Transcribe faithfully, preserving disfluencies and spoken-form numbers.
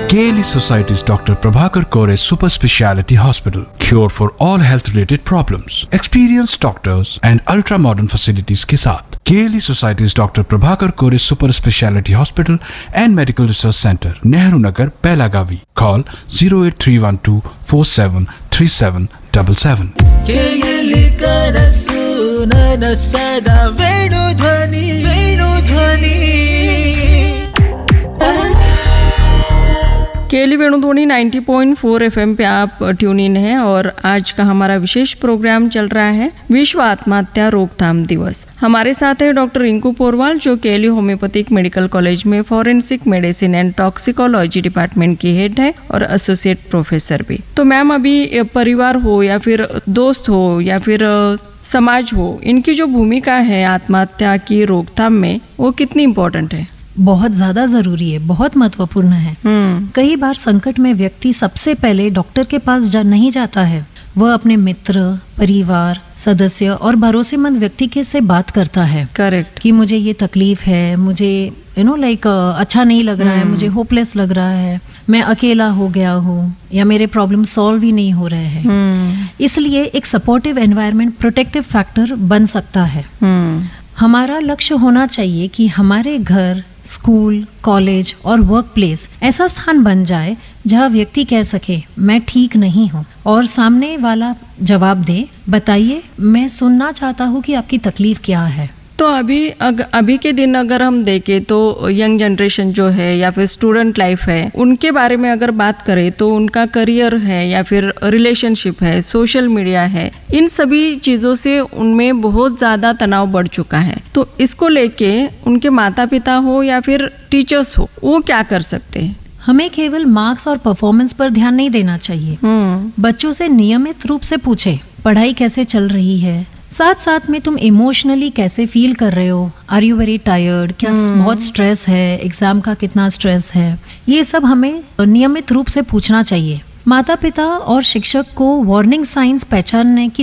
K L E Society's Doctor Prabhakar Kore Super Speciality Hospital. Cure for all health related problems. Experienced doctors and ultra modern facilities के साथ K L E Society's Doctor Prabhakar Kore Super Speciality Hospital and Medical Research Center, Nehru Nagar, Pelagavi. Call zero eight three one two four seven three seven seven seven. K L E ಕನಸು ನನ್ನ ಸದಾ ವೇಣು ಧ್ವನಿ ವೇಣು ಧ್ವನಿ केली वेणुध्वनि नब्बे point चार FM पे आप ट्यून इन हैं और आज का हमारा विशेष प्रोग्राम चल रहा है विश्व आत्महत्या रोकथाम दिवस। हमारे साथ है डॉक्टर रिंकू पोरवाल जो केली होम्योपैथिक मेडिकल कॉलेज में forensic medicine and toxicology department की हेड है और एसोसिएट प्रोफेसर भी। तो मैम, अभी परिवार हो या फिर दोस्त हो या फिर समाज हो, इनकी जो भूमिका है आत्महत्या की रोकथाम में वो कितनी इम्पोर्टेंट है? बहुत ज्यादा जरूरी है, बहुत महत्वपूर्ण है। कई बार संकट में व्यक्ति सबसे पहले डॉक्टर के पास जा नहीं जाता है, वह अपने मित्र, परिवार सदस्य और भरोसेमंद व्यक्ति के से बात करता है। करेक्ट। कि मुझे ये तकलीफ है, मुझे यू नो लाइक अच्छा नहीं लग रहा है, मुझे होपलेस लग रहा है, मैं अकेला हो गया हूँ या मेरे प्रॉब्लम सॉल्व ही नहीं हो रहे हैं। इसलिए एक सपोर्टिव एनवायरनमेंट प्रोटेक्टिव फैक्टर बन सकता है। हमारा लक्ष्य होना चाहिए कि हमारे घर, स्कूल, कॉलेज और वर्क प्लेस ऐसा स्थान बन जाए जहाँ व्यक्ति कह सके मैं ठीक नहीं हूँ और सामने वाला जवाब दे, बताइए मैं सुनना चाहता हूँ कि आपकी तकलीफ क्या है। तो अभी अग, अभी के दिन अगर हम देखें तो यंग जनरेशन जो है या फिर स्टूडेंट लाइफ है, उनके बारे में अगर बात करें तो उनका करियर है या फिर रिलेशनशिप है, सोशल मीडिया है, इन सभी चीज़ों से उनमें बहुत ज़्यादा तनाव बढ़ चुका है। तो इसको लेके उनके माता पिता हो या फिर टीचर्स हो, वो क्या कर सकते हैं? हमें केवल मार्क्स और परफॉर्मेंस पर ध्यान नहीं देना चाहिए। बच्चों से नियमित रूप से पूछे पढ़ाई कैसे चल रही है, साथ साथ में तुम इमोशनली कैसे फील कर रहे हो, आर यू वेरी टायर्ड, क्या बहुत स्ट्रेस है, एग्जाम का कितना स्ट्रेस है, ये सब हमें नियमित रूप से पूछना चाहिए। माता पिता और शिक्षक को वार्निंग साइंस पहचानने की